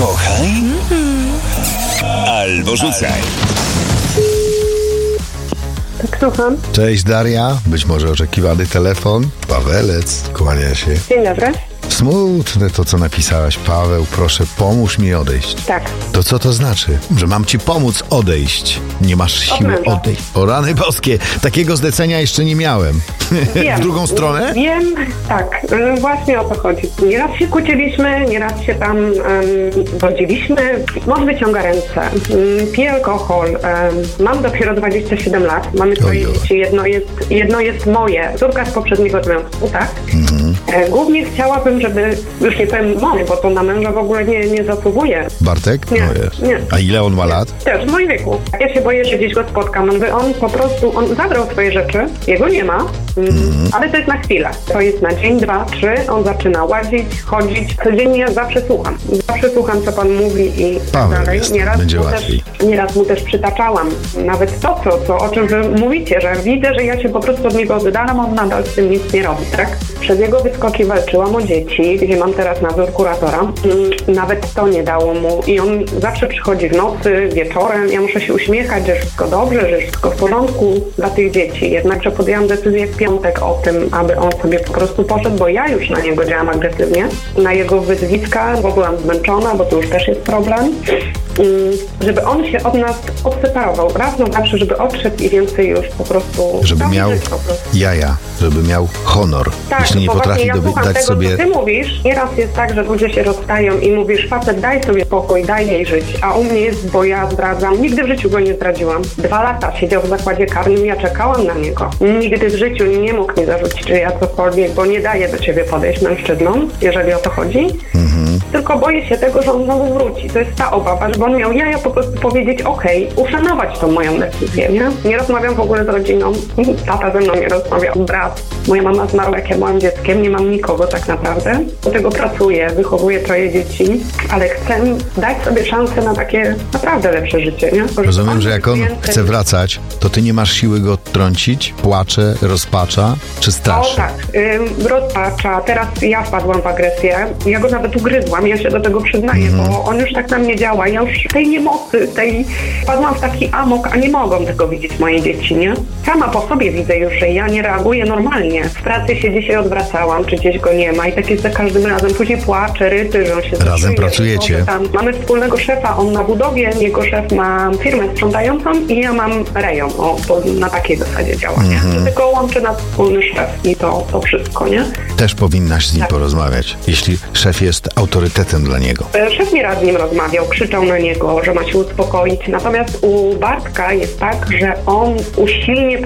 Kochaj albo rzucaj. Tak, słucham. Cześć Daria, być może oczekiwany telefon. Pawelec, kłania się. Dzień dobry. Smutne to, co napisałaś. Paweł, proszę, pomóż mi odejść. Tak. To co to znaczy? Że mam ci pomóc odejść. Nie masz siły odejść. O rany boskie, takiego zlecenia jeszcze nie miałem. Wiem. W drugą stronę? Wiem, tak. Właśnie o to chodzi. Nieraz się kłóciliśmy, nieraz się tam godziliśmy. Mąż wyciąga ręce, pije alkohol. Mam dopiero 27 lat. Mamy swoje dzieci. Jedno jest moje. Córka z poprzedniego związku, tak? Głównie chciałabym, żeby, już nie powiem mąż, bo to na męża w ogóle nie zasługuje. Bartek? Nie, no jest. nie. A ile on ma lat? Też w moim wieku. Ja się boję, że gdzieś go spotkam. On zabrał swoje rzeczy, jego nie ma, ale to jest na chwilę. To jest na dzień, 2, 3, on zaczyna łazić, chodzić. Codziennie ja zawsze słucham, co pan mówi i tak dalej. Nieraz mu też przytaczałam. Nawet to, o czym wy mówicie, że widzę, że ja się po prostu od niego oddalam, on nadal z tym nic nie robi, tak? Przez jego wyskoki walczyłam o dzieci, gdzie mam teraz nadzór kuratora. Nawet to nie dało mu i on zawsze przychodzi w nocy, wieczorem. Ja muszę się uśmiechać, że wszystko dobrze, że wszystko w porządku dla tych dzieci. Jednakże podjęłam decyzję w piątek o tym, aby on sobie po prostu poszedł, bo ja już na niego działam agresywnie. Na jego wyzwiska, bo byłam zmęczona, bo to już też jest problem. Żeby on się od nas odseparował. Raz na zawsze, żeby odszedł i więcej już po prostu... Żeby miał jaja, żeby miał honor. Tak, jeśli nie potrafi dać tego, sobie... co ty mówisz. Nieraz jest tak, że ludzie się rozstają i mówisz, facet, daj sobie spokój, daj jej żyć. A u mnie jest, bo ja zdradzam. Nigdy w życiu go nie zdradziłam. 2 lata siedział w zakładzie karnym, ja czekałam na niego. Nigdy w życiu nie mógł mi zarzucić, że ja cokolwiek, bo nie daję do ciebie podejść mężczyznom, jeżeli o to chodzi. Tylko boję się tego, że on znowu wróci. To jest ta obawa, żeby on miał jaja po prostu powiedzieć okej, uszanować tą moją decyzję, nie? Nie rozmawiam w ogóle z rodziną. Tata ze mną nie rozmawiał, brat. Moja mama zmarła, jak ja byłam dzieckiem, nie mam nikogo tak naprawdę. Do tego pracuję, wychowuję 3 dzieci, ale chcę dać sobie szansę na takie naprawdę lepsze życie, nie? Rozumiem, że jak on chce wracać, to ty nie masz siły go odtrącić? Płacze, rozpacza, czy straszy? O tak, rozpacza. Teraz ja wpadłam w agresję. Ja go nawet ugryzłam, ja się do tego przyznaję, bo on już tak na mnie działa. Ja już tej niemocy, wpadłam w taki amok, a nie mogą tego widzieć moje dzieci, nie? Sama po sobie widzę już, że ja nie reaguję normalnie. W pracy się dzisiaj odwracałam, czy gdzieś go nie ma i tak jest za każdym razem. Później płacze, ryty, że on się razem pracujecie? Mamy wspólnego szefa, on na budowie, jego szef ma firmę sprzątającą i ja mam rejon. Na takiej zasadzie działa, nie? Tylko łączy nas wspólny szef i to wszystko, nie? Też powinnaś z nim porozmawiać, jeśli szef jest autorytetem dla niego. Szef nieraz z nim rozmawiał, krzyczał na niego, że ma się uspokoić. Natomiast u Bartka jest tak, że on usilnie